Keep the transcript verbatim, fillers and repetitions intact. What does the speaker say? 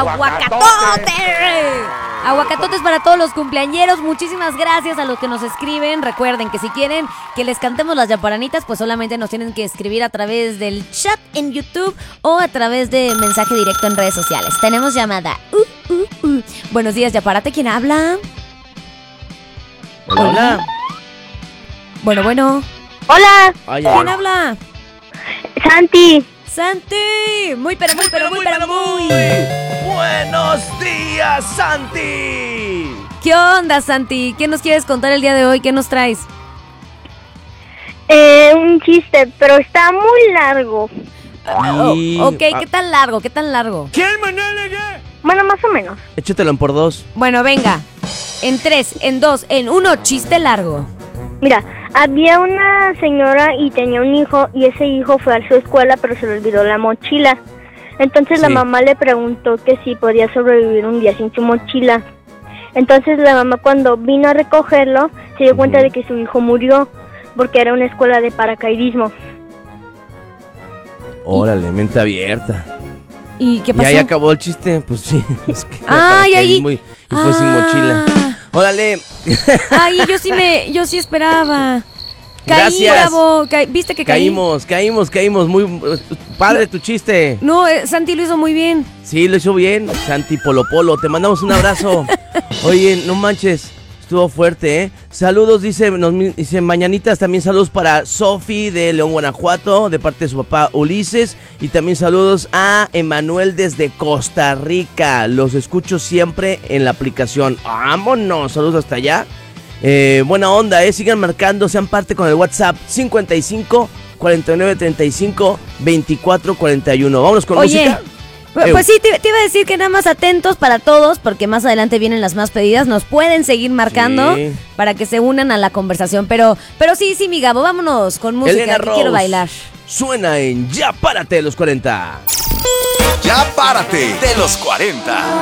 aguacatote. Aguacatotes para todos los cumpleañeros. Muchísimas gracias a los que nos escriben. Recuerden que si quieren que les cantemos las yaparanitas, pues solamente nos tienen que escribir a través del chat en YouTube o a través de mensaje directo en redes sociales. Tenemos llamada. Uh, uh, uh. Buenos días, Yaparate. ¿Quién habla? Hola, hola. Bueno, bueno. Hola. Ay, ¿Quién ay. habla? Santi. Santi. Muy, pero muy, pero muy, pero muy. Buenos días, Santi. ¿Qué onda, Santi? ¿Qué nos quieres contar el día de hoy? ¿Qué nos traes? Eh, un chiste, pero está muy largo. Y- Oh, ok, ¿qué ah, tan largo? ¿Qué tan largo? ¿Quién Manuel? Bueno, más o menos. Échatelo en por dos. Bueno, venga. En tres, en dos, en uno, chiste largo. Mira, había una señora y tenía un hijo y ese hijo fue a su escuela pero se le olvidó la mochila. Entonces la Sí. mamá le preguntó que si podía sobrevivir un día sin su mochila. Entonces la mamá cuando vino a recogerlo se dio cuenta Ujú. de que su hijo murió porque era una escuela de paracaidismo. Órale, mente abierta. ¿Y qué ¿Y pasó? ahí acabó el chiste? Pues sí. Es que Ay, para ahí. que muy- Y fue sin Ah. mochila. Órale. Ay, yo sí me, yo sí esperaba. Caí, Gracias. bravo. Ca- ¿Viste que caí? Caímos, caímos, caímos. Muy eh, padre tu chiste. No, eh, Santi lo hizo muy bien. Sí, lo hizo bien. Santi Polo Polo, te mandamos un abrazo. Oye, no manches. Estuvo fuerte, ¿eh? Saludos, dice, nos, dice Mañanitas, también saludos para Sofi de León, Guanajuato, de parte de su papá Ulises. Y también saludos a Emanuel desde Costa Rica. Los escucho siempre en la aplicación. ¡Vámonos! Saludos hasta allá. Eh, buena onda, ¿eh? Sigan marcando, sean parte con el WhatsApp cincuenta y cinco, cuarenta y nueve, treinta y cinco, veinticuatro, cuarenta y uno. Vámonos con Oye, música. pu- Eu. pues sí, te, te iba a decir que nada más atentos para todos, porque más adelante vienen las más pedidas. Nos pueden seguir marcando Sí. para que se unan a la conversación. Pero, pero sí, sí, mi Gabo, vámonos con música. Elena que quiero Rose. bailar. Suena en Ya Párate de los cuarenta. Ya párate de los cuarenta.